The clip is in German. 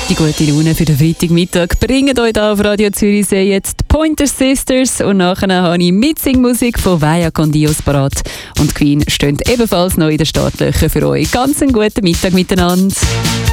Die gute Laune für den Freitagmittag bringen euch hier auf Radio Zürichsee jetzt die Pointer Sisters und nachher habe ich Mitsingmusik von Vaya con Dios parat. Und Queen stehen ebenfalls noch in den Startlöchern für euch. Ganz einen guten Mittag miteinander.